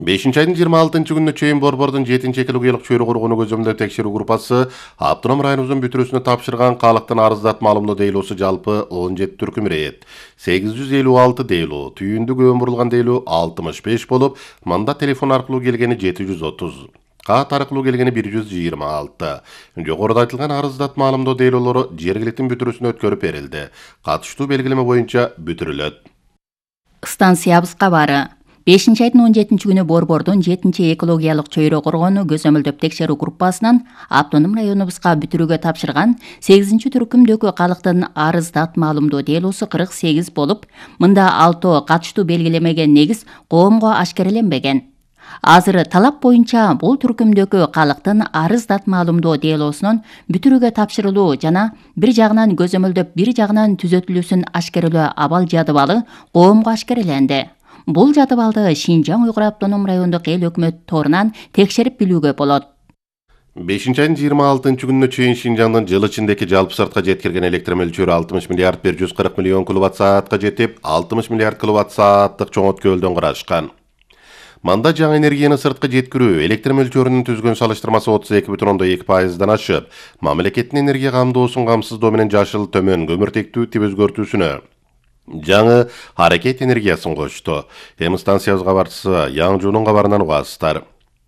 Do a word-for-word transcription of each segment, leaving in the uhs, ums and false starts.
бешинчи айдын жыйырма алтынчы күнүнө чейин Борбордун жетинчи экологиялык чөйрө коргонуу көзөмөлдөө текшерүү группасы автоном районубуздун бүтүрүүсүнө тапшырган калктын арыздат маалымдоо дейлоосу жалпы он жети түркүм ирет. сегиз жүз элүү алты дейлоо, түйүндү көмүрүлган дейлоо алтымыш беш болуп, манда телефон аркылуу келгени жети жүз отуз. Кат аркылуу келгени бир жүз жыйырма алты. Жогоруда айтылган арыздат маалымдоо дейлоолору жергиликтин бүтүрүүсүнө өткөрүп берилди. Катыштуу белгилеме боюнча бүтүрүлөт. Станциябыз кабары. бешинчи айдын он жетинчи күнү Борбордун жетинчи экологиялык чөйрө коргонуу көзөмөлдөп текшерүү группасынан автоном районубузга бүтүрүүгө тапшырган сегизинчи түркүмдөгү калктын арыздат маалымдоо дейлоосу кырк сегиз болуп, мында алтоо катыштуу белгилемеге негиз коомго ашкереленбеген. Азыр талап боюнча бул түркүмдөгү калктын арыздат маалымдоо дейлоосунун бүтүрүүгө тапшырылуу жана бир жагынан көзөмөлдөп, бир жагынан түзөтүлүүсүн ашкерелөө абал жадыбалы коомго ашкереленди. Бул жадыбалды Шинжаң Уйгур автоном райондук эл өкмөт торунан текшерип билүүгө болот. бешинчи айдын жыйырма алтынчы күнүнө чейин Шинжаңдын жыл ичиндеги жалпы сыртка жеткирген электр мөлчөрү алтымыш миллиард бир жүз кырк миллион киловатт саатка жетип, алтымыш миллиард киловатт сааттык чоңоткөлдөн курашкан. Манда жаңы энергияны сыртка жеткирүү электр мөлчөрүнүн түзгөн салыштырмасы отуз эки бүтүн ондон эки пайыздан ашып, мамлекеттин энергия камдоосун камсыздоо менен жашыл төмөн көмүртектүү тип өзгөртүүсүнө жаңы аракет энергиясын кошту. Эми станциябыз кабарчысы Яңжуунун кабарынан угасыздар.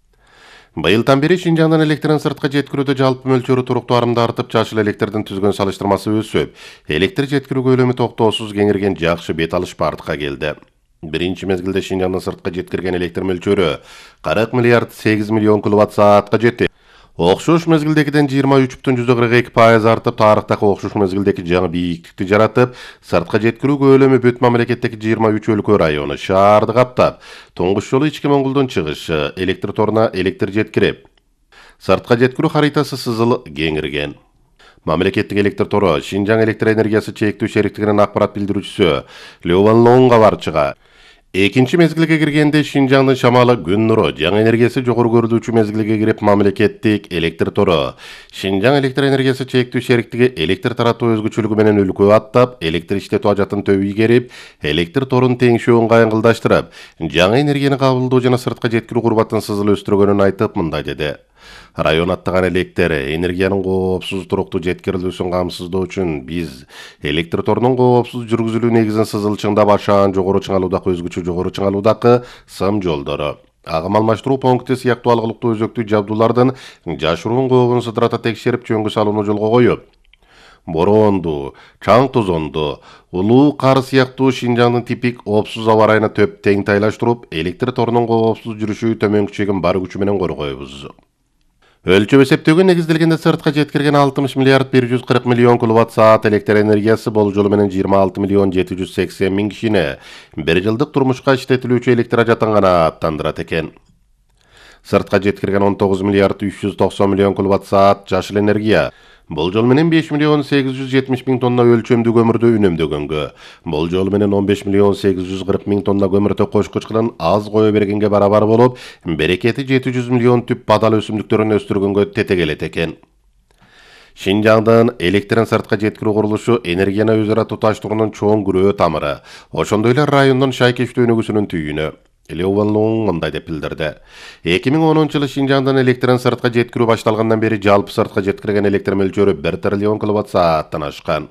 Быйылдан бери Шинжаңдын электрин сыртка жеткирүүдө жалпы мөлчөрү туруктуу арымда артып, жашыл электрдин түзгөн салыштырмасы өсүп, электр жеткирүү көлөмү токтоосуз кеңейген жакшы бет алыш бардыкка келди. Биринчи мезгилде Шинжаңдын сыртка жеткирген электр мөлчөрү кырк миллиард сегиз миллион киловатт саатка жетти. Окшош мезгилдегиден жыйырма үч бүтүн жүздөн кырк эки пайыз артып, тарыхтагы окшош мезгилдеги жаңы бийиктикти жаратып, сыртка жеткирүү көлөмү бүт мамлекеттеги жыйырма үч өлкө району шаарды каптап, туңгуч жолу ички Моңгулдун чыгышы электр торуна электр жеткирип, сыртка жеткирүү харитасы сызыл кеңирген. Мамлекеттик электр тору Шинжаң электр энергиясы чектүү шериктигинин акпарат билдирүүчүсү Лёван Лоң кабарчыга экинчи мезгилге киргенде Шинжаңдын шамалы күн нуру жаңы энергиясы жогору көрүлүүчү мезгилге кирип, мамлекеттик электр тору Шинжаң электр энергиясы чектүү шериктиги электр таратуу өзгөчөлүгү менен өлкө аттап, электр иштетүү ажатын төбү ийгерип, электр торун теңшөөүн кайыңгылдаштырып, жаңы энергияны кабылдоо жана сыртка жеткирүү курбатын сызыл өстүргөнүн айтып, мындай деди. Район аттаган электр энергиянын коопсуз туруктуу жеткирилүүсүн камсыздоо үчүн биз электр торунун коопсуз жүргүзүлүү негизин сызыл чыңдап, ашаан жогору чыңалуудагы өзгөчө жогору чыңалуудагы сым жолдору, агым алмаштыруу пункти сыяктуу алгылыктуу өзөктүү жабдуулардын жашыруун кообун сыдырата текшерип, жөнгө салууну жолго коюп, боронду, чаң тозонду, улуу кар сыяктуу Шинжаңдын типик оопсуз аба ырайына төп тең тайлаштырып, электр торунун коопсуз жүрүшү төмөн күчөгөн бар күчү менен коргойбуз. Өлчөп эсептөөгө негизделгенде сыртка жеткирген алтымыш миллиард бир жүз кырк миллион киловатт саат электр энергиясы болжолу менен жыйырма алты миллион жети жүз сексен миң кишини бир жылдык турмушка иштетилүүчү электр ажатын гана аттандырат экен. Сыртка жеткирген он тогуз миллиард үч жүз токсон миллион киловатт саат жашыл энергия болжол менен беш миллион сегиз жүз жетимиш миң тонна өлчөмдүү көмүрдү үнөмдөгөнгө, болжол менен он беш миллион сегиз жүз кырк миң тонна көмүртөк кошкучканын аз кое бергенге барабар болуп, берекети жети жүз миллион түп бадал өсүмдүктөрүн өстүргөнгө тетегелет экен. Шинжаңдын электрин сыртка жеткирүү курулушу энергияны өз ара туташтыгынын чоң күрөө тамыры, ошондой эле райондун шайкештүү өнүгүүсүнүн түйүнү. Лёван Лоң мындай деп билдирди. эки миң онунчу жылы Шинжаңдын электрин сыртка жеткирүү башталгандан бери жалпы сыртка жеткирген электр мөлчөрү бир триллион киловатт сааттан ашкан.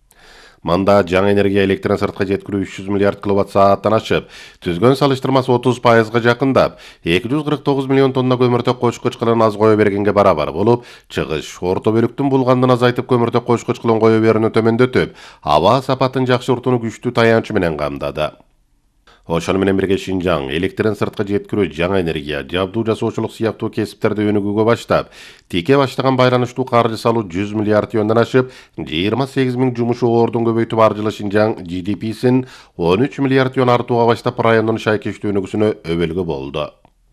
Манда жаңы энергия электрин сыртка жеткирүү үч жүз миллиард киловатт сааттан ашып, түзгөн салыштырмасы отуз пайызга жакындап, эки жүз кырк тогуз миллион тонна көмүртөк кошкуч кылын аз кое бергенге барабар болуп, чыгыш орто бөлүктүн булгандын азайтып, көмүртөк кошкуч кылын кое берүүнү төмөндөтүп, аба сапатын жакшыртууну күчтүү таянч менен камдады. Ошону менен бирге Шинжаң электрин сыртка жеткирүү, жаңы энергия, жабдуу жасоочулук сыяктуу кесиптерди өнүгүүгө баштап, тике баштаган байланыштуу каржы салуу жүз миллиард тенге ашып, жыйырма сегиз миң жумуш ордун көбөйтүп, ар жылы Шинжаң Джи Ди Писин он үч миллиард тенге артууга баштап, райондун шайкештүү өнүгүүсүнө өбөлгө болду.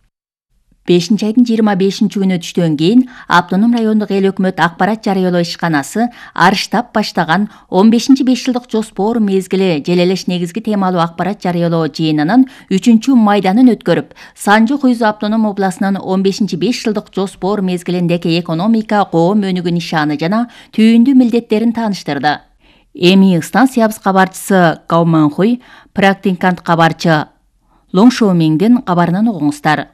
бешинчи айдын жыйырма бешинчи күнү түштөн кийин автоном райондук эл өкмөт акпарат жарыялоо ишканасы арыштап баштаган он бешинчи беш жылдык жоспор мезгили желелеш негизги темалуу акпарат жарыялоо жыйынынын үчүнчү майданын өткөрүп, Санжы Куйзу автоном областынын он бешинчи беш жылдык жоспор мезгилиндеги экономика, коом өнүгүү нишаны жана түйүндүү милдеттерин тааныштырды. Эми станциябыз кабарчысы Кауманхуй, практикант кабарчы Лоң Шоумиңдин кабарынан угуңуздар.